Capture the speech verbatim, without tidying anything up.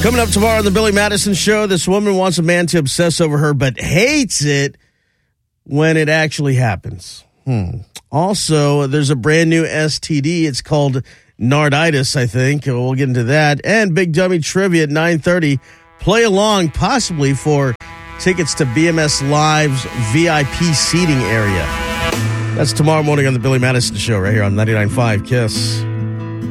Coming up tomorrow on the Billy Madison Show, this woman wants a man to obsess over her, but hates it when it actually happens. Hmm. Also, there's a brand new S T D. It's called Narditis, I think. We'll get into that. And Big Dummy Trivia at nine thirty. Play along, possibly for tickets to B M S Live's V I P seating area. That's tomorrow morning on the Billy Madison Show right here on ninety-nine point five KISS.